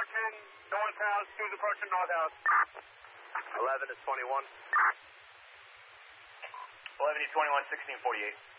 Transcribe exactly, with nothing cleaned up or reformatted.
ten, north house, two's approaching north house. eleven to twenty-one. eleven to twenty-one, sixteen forty-eight.